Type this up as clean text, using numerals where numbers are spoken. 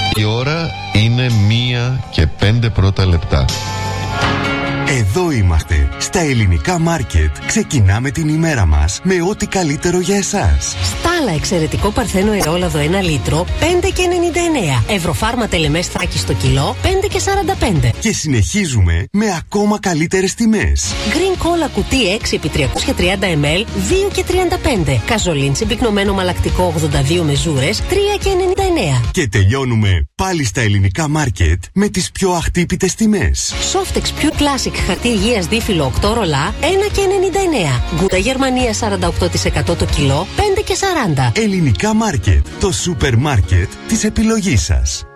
Η ώρα είναι 1:05 πρώτα λεπτά. Εδώ είμαστε, στα ελληνικά μάρκετ. Ξεκινάμε την ημέρα μας με ό,τι καλύτερο για εσάς. Στάλα εξαιρετικό παρθένο ελαιόλαδο 1 λίτρο, 5,99. Ευρωφάρμα τελεμές Θράκη στο κιλό, 5,45. Και συνεχίζουμε με ακόμα καλύτερες τιμές. Green Cola κουτί 6x330 ml, 2,35. Καζολίντσι πυκνωμένο μαλακτικό 82 μεζούρες, 3,99. Και τελειώνουμε πάλι στα ελληνικά μάρκετ με τις πιο αχτύπητες τιμές. Softex Pure Classic χαρτί υγείας δίφυλλο 8 ρολά, 1,99. Γκούτα Γερμανία 48% το κιλό, 5,40. Ελληνικά μάρκετ, το σούπερ μάρκετ της επιλογής σας.